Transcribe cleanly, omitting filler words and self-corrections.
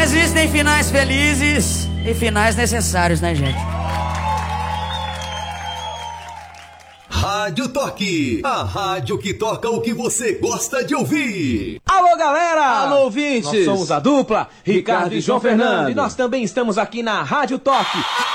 Existem finais felizes e finais necessários, né, gente? Rádio Toque, a rádio que toca o que você gosta de ouvir. Alô, galera! Alô, ouvintes! Nós somos a dupla Ricardo e João Fernando. E nós também estamos aqui na Rádio Toque.